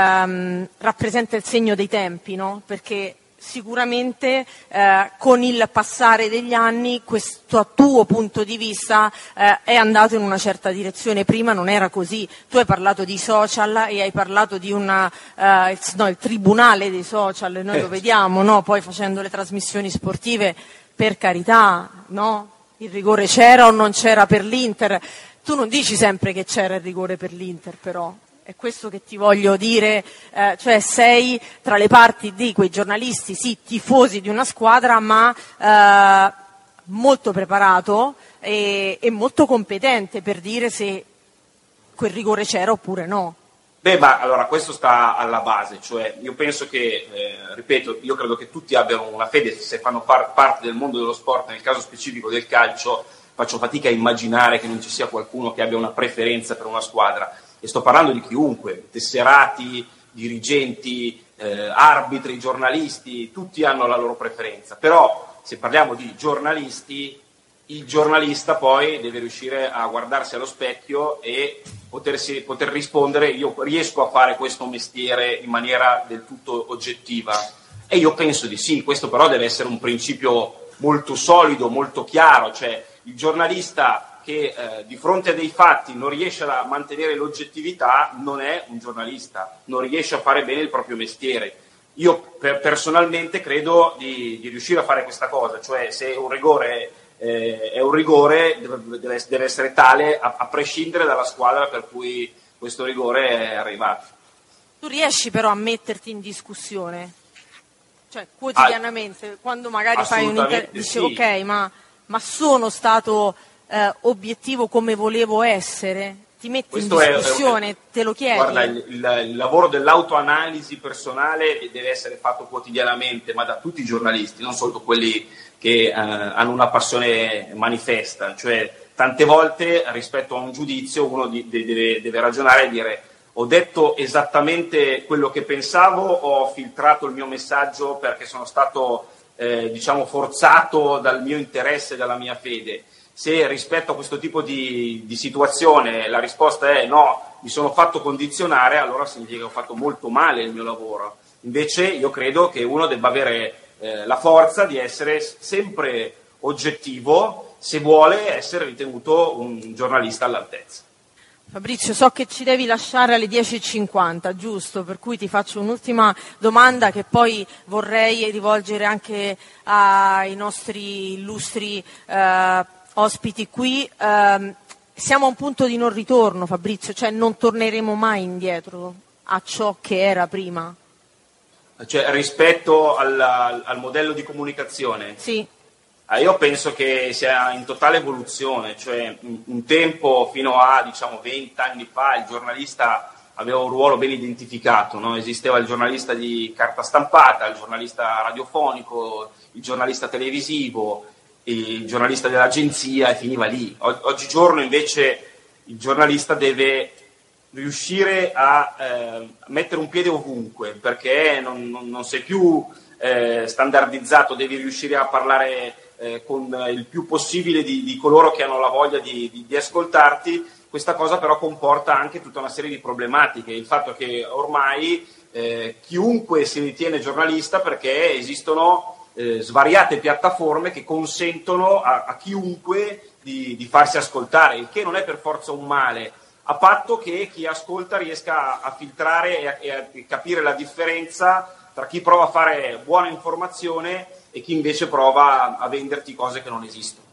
um, rappresenta il segno dei tempi, no? Perché sicuramente uh, con il passare degli anni questo tuo punto di vista uh, è andato in una certa direzione. Prima non era così. Tu hai parlato di social e hai parlato di una, uh, il, no, il tribunale dei social, noi eh. lo vediamo, no? Poi facendo le trasmissioni sportive, per carità, no? Il rigore c'era o non c'era per l'Inter. Tu non dici sempre che c'era il rigore per l'Inter, però è questo che ti voglio dire, eh, cioè sei tra le parti di quei giornalisti, sì, tifosi di una squadra, ma eh, molto preparato e, e molto competente per dire se quel rigore c'era oppure no. Beh, ma allora questo sta alla base, cioè io penso che, eh, ripeto, io credo che tutti abbiano una fede se fanno par- parte del mondo dello sport, nel caso specifico del calcio. Faccio fatica a immaginare che non ci sia qualcuno che abbia una preferenza per una squadra, e sto parlando di chiunque, tesserati, dirigenti, eh, arbitri, giornalisti, tutti hanno la loro preferenza. Però se parliamo di giornalisti, il giornalista poi deve riuscire a guardarsi allo specchio e potersi, poter rispondere: io riesco a fare questo mestiere in maniera del tutto oggettiva? E io penso di sì. Questo però deve essere un principio molto solido, molto chiaro, cioè il giornalista che eh, di fronte a dei fatti non riesce a mantenere l'oggettività non è un giornalista, non riesce a fare bene il proprio mestiere. Io per, personalmente credo di, di riuscire a fare questa cosa, cioè se un rigore eh, è un rigore deve, deve essere tale a, a prescindere dalla squadra per cui questo rigore è arrivato. Tu riesci però a metterti in discussione? Cioè quotidianamente, ah, quando magari fai un inter... dici sì. ok, ma... ma sono stato eh, obiettivo come volevo essere? Ti metti Questo in discussione, è, è, te lo chiedi? Guarda, il, il, il lavoro dell'autoanalisi personale deve essere fatto quotidianamente, ma da tutti i giornalisti, non solo quelli che eh, hanno una passione manifesta. Cioè, tante volte rispetto a un giudizio uno di, de, deve, deve ragionare e dire: ho detto esattamente quello che pensavo, o ho filtrato il mio messaggio perché sono stato Eh, diciamo forzato dal mio interesse e dalla mia fede. Se rispetto a questo tipo di, di situazione la risposta è no, mi sono fatto condizionare, allora significa che ho fatto molto male il mio lavoro. Invece io credo che uno debba avere eh, la forza di essere sempre oggettivo se vuole essere ritenuto un giornalista all'altezza. Fabrizio, so che ci devi lasciare alle dieci e cinquanta, giusto? Per cui ti faccio un'ultima domanda che poi vorrei rivolgere anche ai nostri illustri eh, ospiti qui. Eh, siamo a un punto di non ritorno, Fabrizio, cioè non torneremo mai indietro a ciò che era prima? Cioè rispetto al, al modello di comunicazione? Sì. Io penso che sia in totale evoluzione, cioè un tempo fino a diciamo venti anni fa il giornalista aveva un ruolo ben identificato, no? Esisteva il giornalista di carta stampata, il giornalista radiofonico, il giornalista televisivo, il giornalista dell'agenzia, e finiva lì. Oggigiorno invece il giornalista deve riuscire a eh, mettere un piede ovunque, perché non, non, non sei più eh, standardizzato, devi riuscire a parlare Eh, con il più possibile di, di coloro che hanno la voglia di, di, di ascoltarti. Questa cosa però comporta anche tutta una serie di problematiche, il fatto che ormai eh, chiunque si ritiene giornalista perché esistono eh, svariate piattaforme che consentono a, a chiunque di, di farsi ascoltare, il che non è per forza un male, a patto che chi ascolta riesca a, a filtrare e a, e a capire la differenza tra chi prova a fare buona informazione e chi invece prova a venderti cose che non esistono.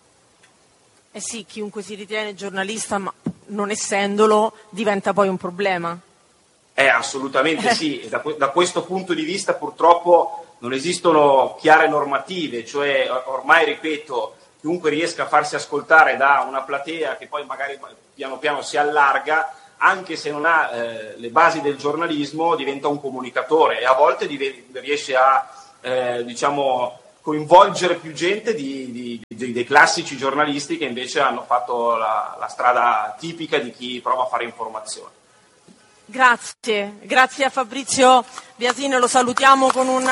Eh sì, chiunque si ritiene giornalista, ma non essendolo, diventa poi un problema. Eh, assolutamente sì, e da, da questo punto di vista purtroppo non esistono chiare normative, cioè ormai, ripeto, chiunque riesca a farsi ascoltare da una platea che poi magari piano piano si allarga, anche se non ha eh, le basi del giornalismo, diventa un comunicatore e a volte div- riesce a eh, diciamo coinvolgere più gente di, di, di, dei classici giornalisti che invece hanno fatto la, la strada tipica di chi prova a fare informazione. Grazie, grazie a Fabrizio Biasini, lo salutiamo con un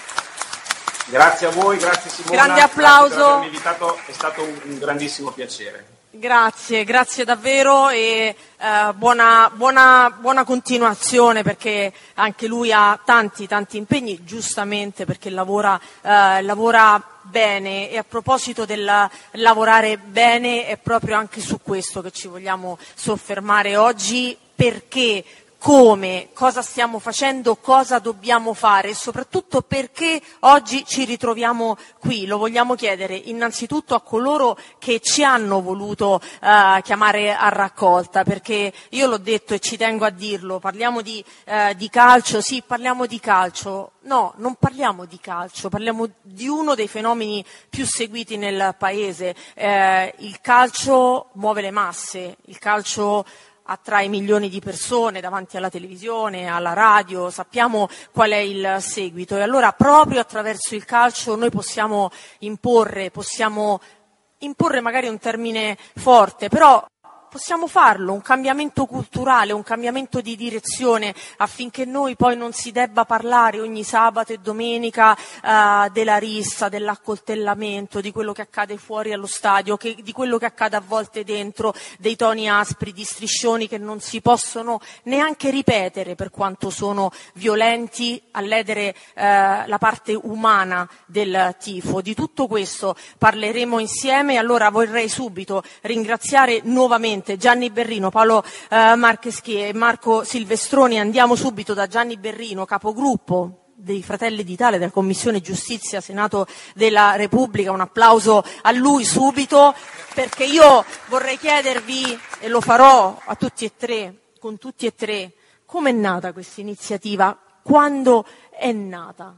grazie a voi, grazie Simona, grande applauso. Grazie per avermi invitato, è stato un, un grandissimo piacere. Grazie, grazie davvero e eh, buona, buona, buona continuazione, perché anche lui ha tanti tanti impegni, giustamente, perché lavora, eh, lavora bene, e a proposito del lavorare bene è proprio anche su questo che ci vogliamo soffermare oggi, perché come, cosa stiamo facendo, cosa dobbiamo fare e soprattutto perché oggi ci ritroviamo qui. Lo vogliamo chiedere innanzitutto a coloro che ci hanno voluto uh, chiamare a raccolta, perché io l'ho detto e ci tengo a dirlo, parliamo di, uh, di calcio, sì, parliamo di calcio, no, non parliamo di calcio, parliamo di uno dei fenomeni più seguiti nel paese. Uh, il calcio muove le masse, il calcio attrae milioni di persone davanti alla televisione, alla radio, sappiamo qual è il seguito, e allora proprio attraverso il calcio noi possiamo imporre, possiamo imporre magari un termine forte, però possiamo farlo, un cambiamento culturale, un cambiamento di direzione, affinché noi poi non si debba parlare ogni sabato e domenica uh, della rissa, dell'accoltellamento, di quello che accade fuori allo stadio, che, di quello che accade a volte dentro, dei toni aspri, di striscioni che non si possono neanche ripetere per quanto sono violenti a ledere uh, la parte umana del tifo. Di tutto questo parleremo insieme, allora vorrei subito ringraziare nuovamente Gianni Berrino, Paolo eh, Marcheschi e Marco Silvestroni. Andiamo subito da Gianni Berrino, capogruppo dei Fratelli d'Italia della Commissione Giustizia Senato della Repubblica. Un applauso a lui subito, perché io vorrei chiedervi, e lo farò a tutti e tre, con tutti e tre, come è nata questa iniziativa? Quando è nata?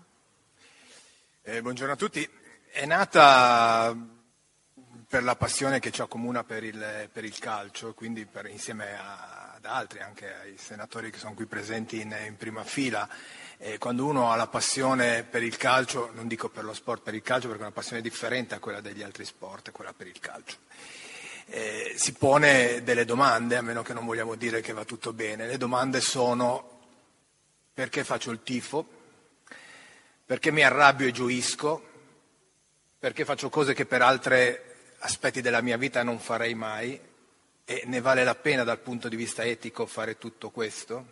Eh, buongiorno a tutti. È nata per la passione che ci accomuna per il, per il calcio, quindi per, insieme a, ad altri, anche ai senatori che sono qui presenti in, in prima fila. E quando uno ha la passione per il calcio, non dico per lo sport, per il calcio, perché è una passione differente a quella degli altri sport, è quella per il calcio. Eh, si pone delle domande, a meno che non vogliamo dire che va tutto bene. Le domande sono: perché faccio il tifo? Perché mi arrabbio e gioisco? Perché faccio cose che per altre aspetti della mia vita non farei mai, e ne vale la pena dal punto di vista etico fare tutto questo?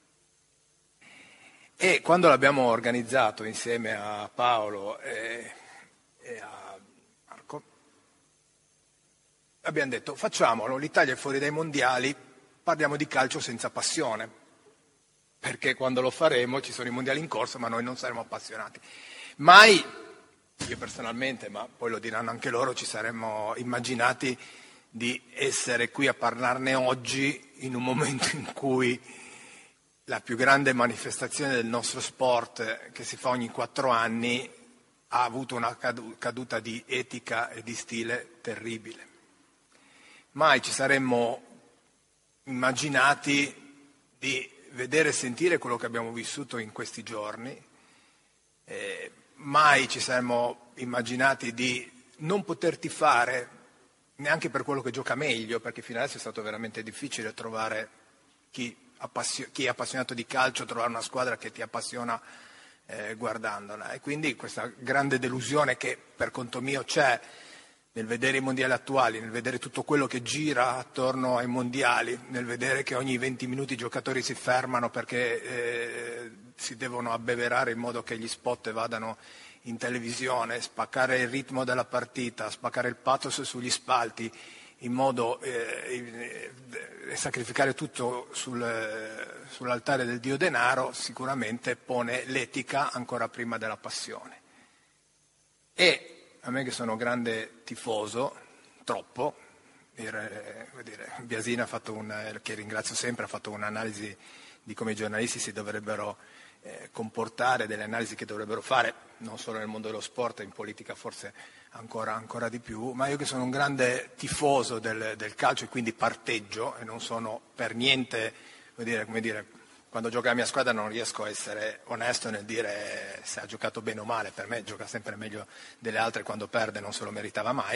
E quando l'abbiamo organizzato insieme a Paolo e, e a Marco, abbiamo detto: facciamolo, l'Italia è fuori dai mondiali, parliamo di calcio senza passione, perché quando lo faremo ci sono i mondiali in corso ma noi non saremo appassionati. Mai, io personalmente, ma poi lo diranno anche loro, ci saremmo immaginati di essere qui a parlarne oggi, in un momento in cui la più grande manifestazione del nostro sport, che si fa ogni quattro anni, ha avuto una caduta di etica e di stile terribile. Mai ci saremmo immaginati di vedere e sentire quello che abbiamo vissuto in questi giorni. Eh, mai ci saremmo immaginati di non poter tifare neanche per quello che gioca meglio, perché fino adesso è stato veramente difficile trovare chi, appassio- chi è appassionato di calcio, trovare una squadra che ti appassiona eh, guardandola. E quindi questa grande delusione che per conto mio c'è nel vedere i mondiali attuali, nel vedere tutto quello che gira attorno ai mondiali, nel vedere che ogni venti minuti i giocatori si fermano perché eh, si devono abbeverare in modo che gli spot vadano in televisione, spaccare il ritmo della partita, spaccare il pathos sugli spalti, in modo eh, eh, sacrificare tutto sul, eh, sull'altare del dio denaro, sicuramente pone l'etica ancora prima della passione. E a me che sono grande tifoso, troppo, dire, dire, Biasina ha fatto una, che ringrazio sempre, ha fatto un'analisi di come i giornalisti si dovrebbero eh, comportare, delle analisi che dovrebbero fare, non solo nel mondo dello sport, in politica forse ancora, ancora di più, ma io che sono un grande tifoso del, del calcio e quindi parteggio e non sono per niente, come dire, come dire, quando gioca la mia squadra non riesco a essere onesto nel dire se ha giocato bene o male, per me gioca sempre meglio delle altre, quando perde non se lo meritava mai.